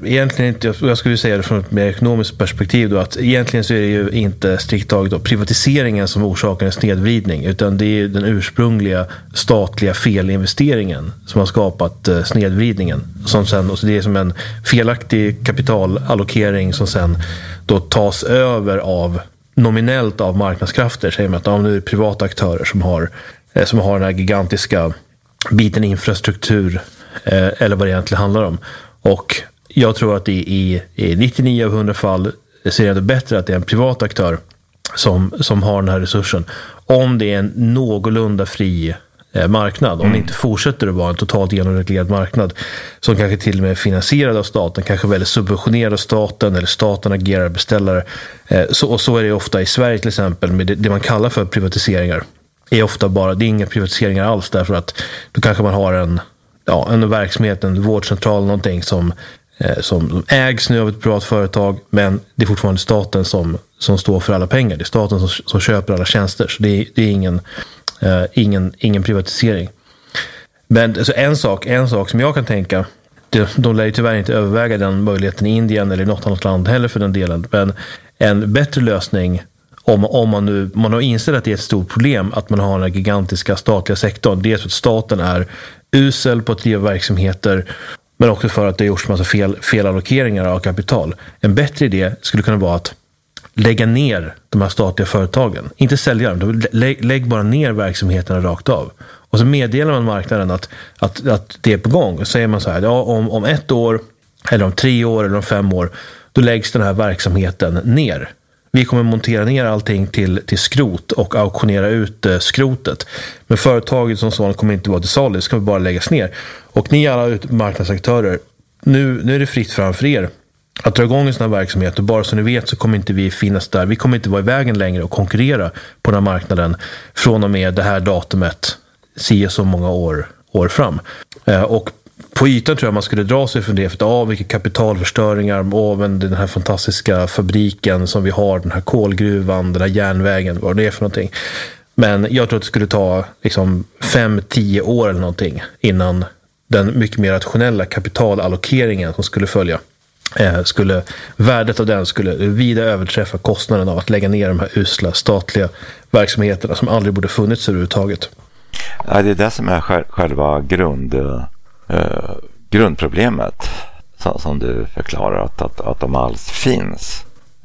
egentligen inte, jag skulle säga det från ett mer ekonomiskt perspektiv då, att egentligen så är det ju inte strikt taget då privatiseringen som orsakar en snedvridning, utan det är den ursprungliga statliga felinvesteringen som har skapat snedvridningen, som sen, och så det är som en felaktig kapitalallokering som sen då tas över av nominellt av marknadskrafter, säger man att nu är det privata aktörer som har den här gigantiska biten infrastruktur eller vad det egentligen handlar om. Och jag tror att i 99 av 100 fall så är det bättre att det är en privat aktör som har den här resursen, om det är en någorlunda fri marknad, om det inte fortsätter att vara en totalt genomreglerad marknad som kanske till och med är finansierad av staten, kanske väldigt subventionerad av staten, eller staten agerar beställare. Så är det ofta i Sverige till exempel, med det man kallar för privatiseringar är ofta bara, det är inga privatiseringar alls, därför att då kanske man har en verksamhet, en vårdcentral, någonting som ägs nu av ett privat företag, men det är fortfarande staten som står för alla pengar. Det är staten som köper alla tjänster, så det är ingen privatisering. Men alltså en sak som jag kan tänka, de lär ju tyvärr inte överväga den möjligheten i Indien eller i något annat land heller för den delen, men en bättre lösning, om man har insett att det är ett stort problem att man har den gigantiska statliga sektorn, dels för att staten är usel på att driva verksamheter, men också för att det har gjorts massa felallokeringar av kapital. En bättre idé skulle kunna vara att lägga ner de här statliga företagen. Inte sälja dem, lägg bara ner verksamheterna rakt av. Och så meddelar man marknaden att det är på gång. Och säger man så här, om 1 år, eller om 3 år, eller om 5 år, då läggs den här verksamheten ner. Vi kommer montera ner allting till skrot och auktionera ut skrotet. Men företaget som sådant kommer inte vara till salu, det ska bara läggas ner. Och ni alla marknadsaktörer, nu är det fritt framför er att dra igång en sån här verksamhet, och bara så ni vet så kommer inte vi finnas där. Vi kommer inte vara i vägen längre och konkurrera på den här marknaden från och med det här datumet, så många år fram. Och på ytan tror jag man skulle dra sig för det, för vilka kapitalförstöringar, men den här fantastiska fabriken som vi har, den här kolgruvan, den här järnvägen, vad det är för någonting. Men jag tror att det skulle ta liksom 5-10 år eller någonting innan den mycket mer rationella kapitalallokeringen som skulle följa, värdet av den skulle vida överträffa kostnaden av att lägga ner de här usla statliga verksamheterna som aldrig borde funnits överhuvudtaget. Ja, det är det som är själva grundproblemet som du förklarar, att de alls finns.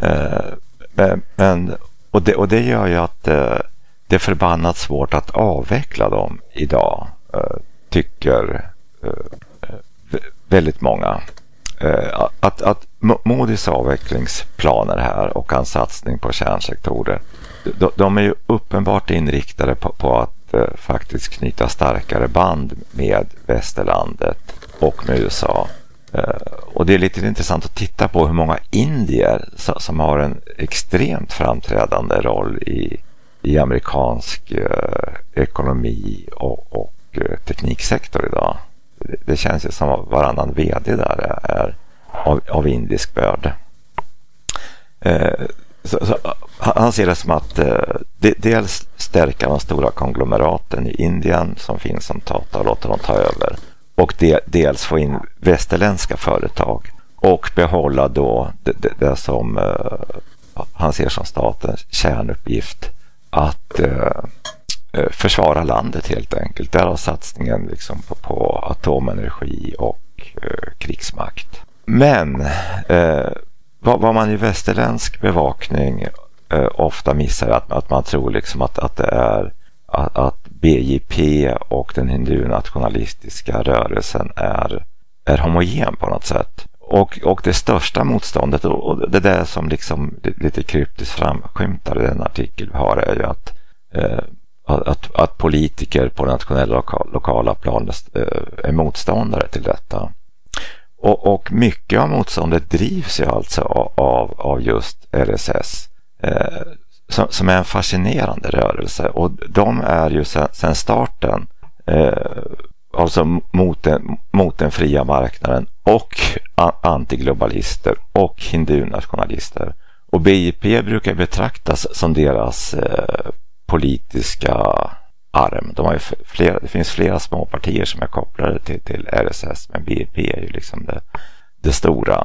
Och det gör ju att det är förbannat svårt att avveckla dem idag, tycker väldigt många. Att Moody's avvecklingsplaner här och en satsning på kärnsektorer, de är ju uppenbart inriktade på att faktiskt knyta starkare band med västerlandet och med USA. Och det är lite intressant att titta på hur många indier som har en extremt framträdande roll i amerikansk ekonomi och tekniksektor idag. Det känns ju som att varannan vd där är av indisk börd. Så han ser det som att dels stärka de stora konglomeraten i Indien som finns som Tata och låta dem ta över, och dels få in västerländska företag och behålla då det som han ser som statens kärnuppgift, att försvara landet helt enkelt. Där har satsningen liksom på atomenergi och krigsmakt. Men vad man i västerländsk bevakning ofta missar, att man tror liksom att det är att BJP och den hindu-nationalistiska rörelsen är homogen på något sätt. Och det största motståndet, och det där som liksom lite kryptiskt framskymtar i den artikel vi har, är ju att politiker på nationella och lokala planet är motståndare till detta. Och mycket av motståndet drivs ju alltså av just RSS, som är en fascinerande rörelse, och de är ju sen starten alltså mot den fria marknaden och antiglobalister och hindu-nationalister. Och BJP brukar betraktas som deras politiska arm. Det finns flera små partier som är kopplade till RSS, men BJP är ju liksom det stora.